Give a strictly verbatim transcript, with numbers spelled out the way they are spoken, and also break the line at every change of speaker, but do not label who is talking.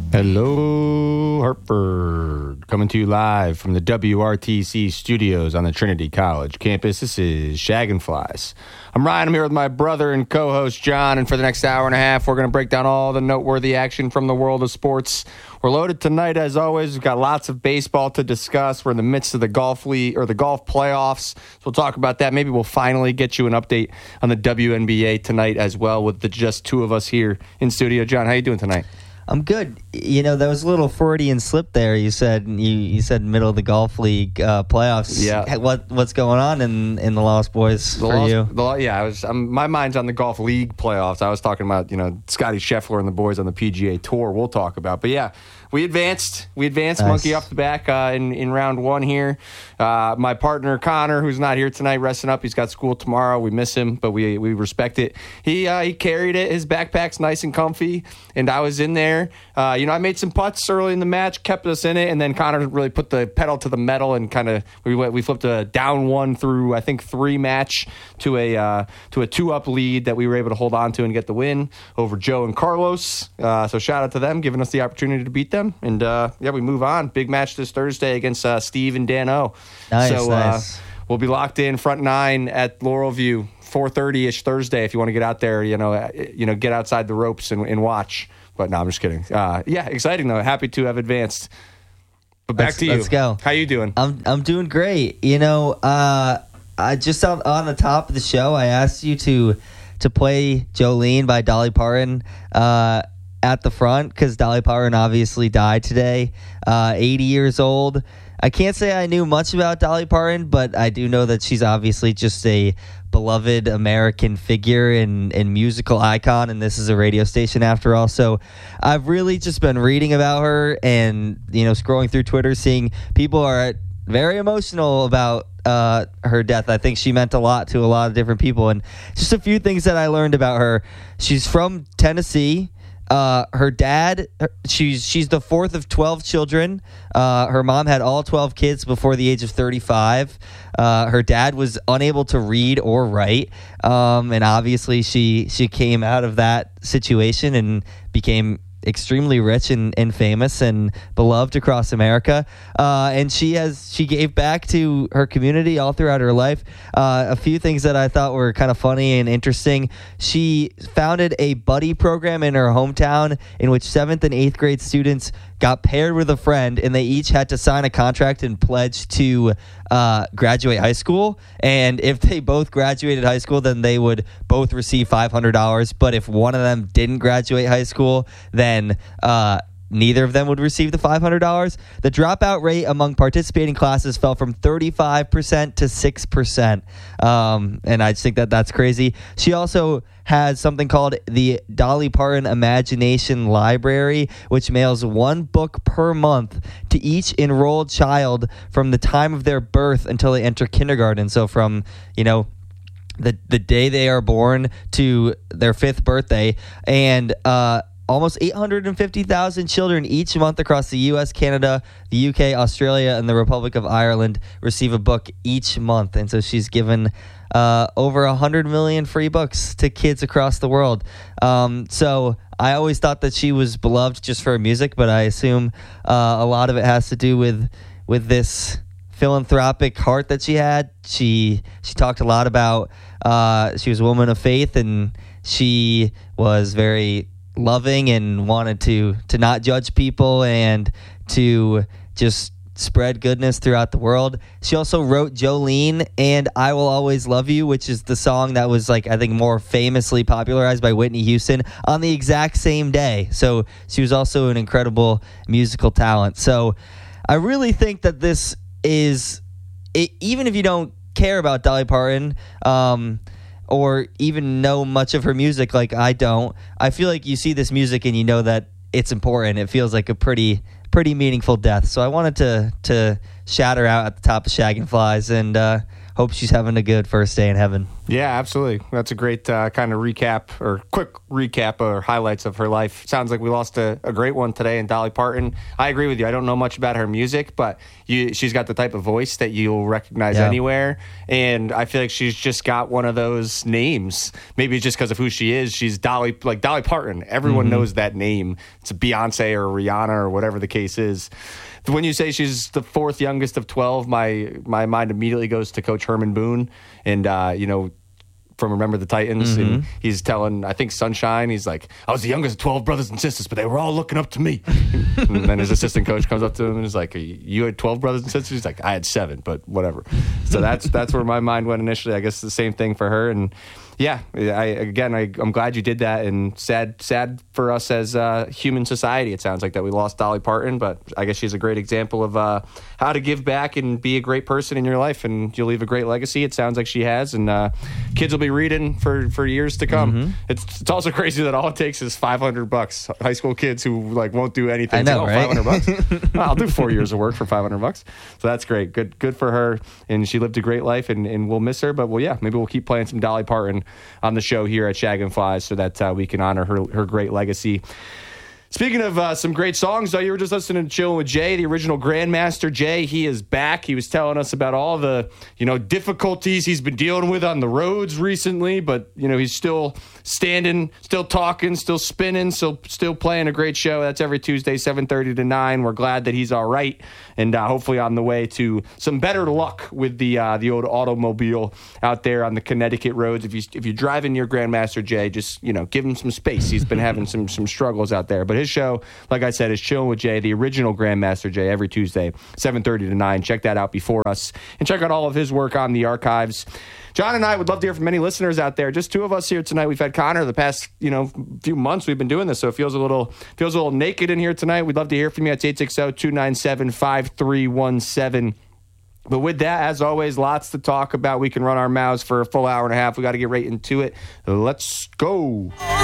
Hello, Hartford. Coming to you live from the W R T C studios on the Trinity College campus. This is Shaggin' Flies. I'm Ryan. I'm here with my brother and co-host John, and for the next hour and a half, we're going to break down all the noteworthy action from the world of sports. We're loaded tonight, as always. We've got lots of baseball to discuss. We're in the midst of the golf league or the golf playoffs, so we'll talk about that. Maybe we'll finally get you an update on the W N B A tonight as well, with the just two of us here in studio. John, how you doing tonight?
I'm good. You know, there was a little Freudian slip there. You said you, you said middle of the golf league uh, playoffs.
Yeah.
What what's going on in, in the Lost Boys
the
for
Lost,
you?
The, yeah, I was. I'm, my mind's on the golf league playoffs. I was talking about you know Scotty Scheffler and the boys on the P G A Tour. We'll talk about, but yeah. We advanced. We advanced. Nice. Monkey off the back uh, in in round one here. Uh, my partner Connor, who's not here tonight, resting up. He's got school tomorrow. We miss him, but we we respect it. He uh, he carried it. His backpack's nice and comfy, and I was in there. Uh, you know, I made some putts early in the match, kept us in it, and then Connor really put the pedal to the metal and kind of we went. We flipped a down one through I think three match to a uh, to a two up lead that we were able to hold on to and get the win over Joe and Carlos. Uh, so shout out to them, giving us the opportunity to beat them. And, uh, yeah, we move on. Big match this Thursday against uh, Steve and Dan O.
Nice,
so,
nice.
Uh, we'll be locked in front nine at Laurel View, four thirty-ish Thursday if you want to get out there, you know, uh, you know, get outside the ropes and, and watch. But, no, I'm just kidding. Uh, yeah, exciting, though. Happy to have advanced. But back
let's,
to you.
Let's go.
How you doing?
I'm I'm doing great. You know, uh, I just on, on the top of the show, I asked you to, to play Jolene by Dolly Parton. Uh at the front because Dolly Parton obviously died today, uh, eighty years old. I can't say I knew much about Dolly Parton, but I do know that she's obviously just a beloved American figure and, and musical icon, and this is a radio station after all. So I've really just been reading about her and, you know, scrolling through Twitter, seeing people are very emotional about uh, her death. I think she meant a lot to a lot of different people, and just a few things that I learned about her. She's from Tennessee. Uh, her dad, her, she's she's the fourth of twelve children. Uh, her mom had all twelve kids before the age of thirty-five. Uh, her dad was unable to read or write, um, and obviously she she came out of that situation and became extremely rich and, and famous and beloved across America. Uh, and she has she gave back to her community all throughout her life. Uh, a few things that I thought were kind of funny and interesting. She founded a buddy program in her hometown in which seventh and eighth grade students got paired with a friend, and they each had to sign a contract and pledge to uh, graduate high school. And if they both graduated high school, then they would both receive five hundred dollars. But if one of them didn't graduate high school, then uh, neither of them would receive the five hundred dollars. The dropout rate among participating classes fell from thirty-five percent to six percent. Um, and I just think that that's crazy. She also has something called the Dolly Parton Imagination Library, which mails one book per month to each enrolled child from the time of their birth until they enter kindergarten. So from, you know, the the day they are born to their fifth birthday. And uh almost eight hundred fifty thousand children each month across the U S, Canada, the U K, Australia, and the Republic of Ireland receive a book each month. And so she's given uh, over one hundred million free books to kids across the world. Um, so I always thought that she was beloved just for her music, but I assume uh, a lot of it has to do with with this philanthropic heart that she had. She she talked a lot about uh, she was a woman of faith, and she was very loving and wanted to to not judge people and to just spread goodness throughout the world. She also wrote Jolene and I Will Always Love You, which is the song that was, like, I think more famously popularized by Whitney Houston, on the exact same day. So she was also an incredible musical talent. So I really think that this is, it, even if you don't care about Dolly Parton, um, or even know much of her music like I don't, I feel like you see this music and you know that it's important. It feels like a pretty pretty meaningful death. So I wanted to to shout her out at the top of Shaggin' Flies, and uh, hope she's having a good first day in heaven.
Yeah, absolutely. That's a great uh, kind of recap or quick recap or highlights of her life. Sounds like we lost a, a great one today in Dolly Parton. I agree with you. I don't know much about her music, but you, she's got the type of voice that you'll recognize
Yeah.
anywhere. And I feel like she's just got one of those names. Maybe it's just because of who she is. She's Dolly, like Dolly Parton. Everyone
Mm-hmm.
knows that name. It's a Beyonce or Rihanna or whatever the case is. When you say she's the fourth youngest of twelve, my my mind immediately goes to Coach Herman Boone, and uh, you know, from Remember the Titans,
Mm-hmm.
and he's telling, I think Sunshine, he's like, I was the youngest of twelve brothers and sisters, but they were all looking up to me. And then his assistant coach comes up to him and is like, you had twelve brothers and sisters? He's like, I had seven, but whatever. So that's that's where my mind went initially. I guess the same thing for her. And yeah, I again, I, I'm glad you did that, and sad sad for us as uh, human society. It sounds like that we lost Dolly Parton, but I guess she's a great example of uh, how to give back and be a great person in your life, and you'll leave a great legacy. It sounds like she has, and uh, kids will be reading for, for years to come. Mm-hmm. It's it's also crazy that all it takes is five hundred bucks. High school kids who like won't do anything.
I know,
like, oh,
right?
five hundred bucks. Well, I'll do four years of work for five hundred bucks. So that's great. Good good for her, and she lived a great life, and, and we'll miss her. But well, yeah, maybe we'll keep playing some Dolly Parton on the show here at Shag and Flies so that uh, we can honor her her great legacy. Speaking of uh, some great songs, though, you were just listening to Chillin' with Jay, the original Grandmaster Jay. He is back. He was telling us about all the, you know, difficulties he's been dealing with on the roads recently, but, you know, he's still standing, still talking, still spinning, still still playing a great show. That's every Tuesday, seven thirty to nine. We're glad that he's all right, and uh, hopefully on the way to some better luck with the uh, the old automobile out there on the Connecticut roads. If you if you drive in your Grandmaster Jay, just, you know, give him some space. He's been having some some struggles out there, but his show, like I said, is Chillin' with Jay, the original Grandmaster Jay, every Tuesday, seven thirty to nine. Check that out before us, and check out all of his work on the archives. John and I would love to hear from many listeners out there. Just two of us here tonight. We've had Connor the past, you know, few months we've been doing this, so it feels a little feels a little naked in here tonight. We'd love to hear from you at eight six zero, two nine seven, five three one seven. But with that, as always, lots to talk about. We can run our mouths for a full hour and a half. We got to get right into it. Let's go.